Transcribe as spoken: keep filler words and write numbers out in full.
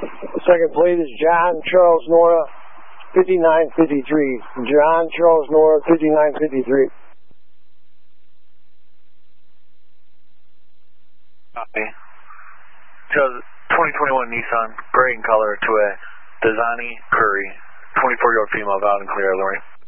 Second plate is John Charles Nora, fifty-nine fifty-three. John Charles Nora, fifty-nine fifty-three. Copy. twenty twenty-one Nissan, gray in color to a Desani Curry, twenty-four year old female, valid and clear, Lorraine.